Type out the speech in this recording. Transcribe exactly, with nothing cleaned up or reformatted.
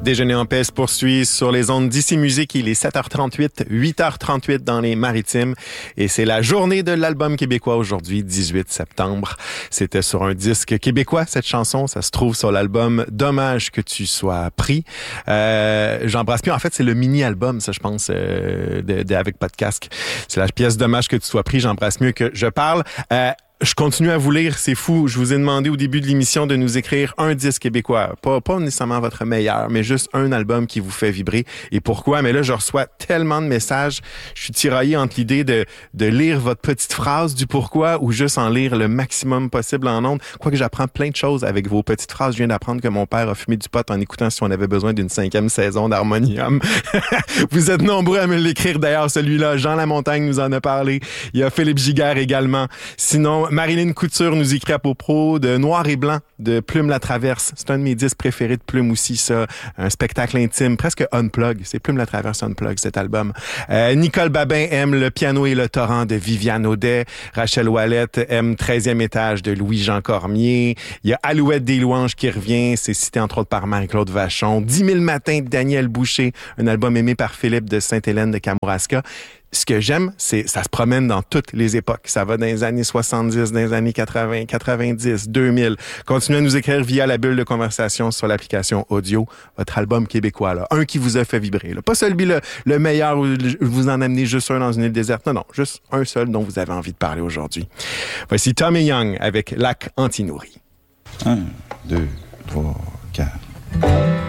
Déjeuner en paix se poursuit sur les ondes d'Ici Musique. Il est sept heures trente-huit, huit heures trente-huit dans les Maritimes. Et c'est la journée de l'album québécois aujourd'hui, dix-huit septembre. C'était sur un disque québécois, cette chanson. Ça se trouve sur l'album Dommage que tu sois pris. Euh, J'embrasse plus. En fait, c'est le mini-album, ça, je pense, euh, de, de, avec Pas de casque. C'est la pièce Dommage que tu sois pris. J'embrasse mieux que je parle. Euh, Je continue à vous lire, c'est fou. Je vous ai demandé au début de l'émission de nous écrire un disque québécois. Pas, pas nécessairement votre meilleur, mais juste un album qui vous fait vibrer. Et pourquoi? Mais là, je reçois tellement de messages. Je suis tiraillé entre l'idée de, de lire votre petite phrase du pourquoi ou juste en lire le maximum possible en ondes. Quoique j'apprends plein de choses avec vos petites phrases. Je viens d'apprendre que mon père a fumé du pot en écoutant si on avait besoin d'une cinquième saison d'Harmonium. Vous êtes nombreux à me l'écrire d'ailleurs, celui-là. Jean Lamontagne nous en a parlé. Il y a Philippe Giguère également. Sinon, Marilyn Couture nous écrit à propos de Noir et Blanc de Plume la Traverse. C'est un de mes disques préférés de Plume aussi, ça. Un spectacle intime, presque unplug. C'est Plume la Traverse unplug, cet album. Euh, Nicole Babin aime Le piano et le torrent de Viviane Audet. Rachel Ouellette aime treizième étage de Louis-Jean Cormier. Il y a Alouette des louanges qui revient. C'est cité entre autres par Marie-Claude Vachon. dix mille matins de Daniel Boucher. Un album aimé par Philippe de Sainte-Hélène de Kamouraska. Ce que j'aime, c'est ça se promène dans toutes les époques. Ça va dans les années soixante-dix, dans les années quatre-vingts, quatre-vingt-dix, deux mille. Continuez à nous écrire via la bulle de conversation sur l'application audio. Votre album québécois, là. Un qui vous a fait vibrer. Là. Pas celui le, le meilleur où vous en amenez juste un dans une île déserte. Non, non. Juste un seul dont vous avez envie de parler aujourd'hui. Voici Tommy Young avec Lac Anti-Nourri. Un, deux, trois, quatre.